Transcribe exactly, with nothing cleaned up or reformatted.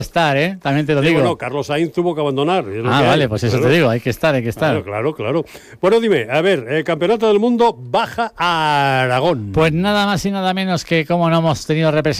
estar, ¿eh? También te lo Sí, digo. bueno, Carlos Sainz tuvo que abandonar. Es lo Ah, que vale, hay. pues eso Claro. te digo, hay que estar, hay que estar. Claro, claro, claro. Bueno, dime, a ver, el Campeonato del Mundo baja a Aragón. Pues nada más y nada menos que como no hemos tenido representación